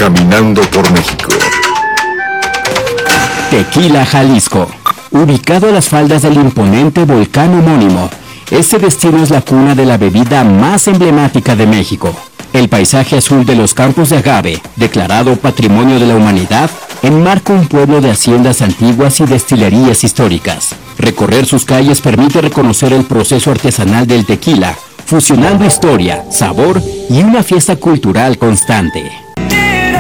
Caminando por México. Tequila, Jalisco. Ubicado a las faldas del imponente volcán homónimo, este destino es la cuna de la bebida más emblemática de México. El paisaje azul de los campos de agave, declarado Patrimonio de la Humanidad, enmarca un pueblo de haciendas antiguas y destilerías históricas. Recorrer sus calles permite reconocer el proceso artesanal del tequila, fusionando historia, sabor y una fiesta cultural constante.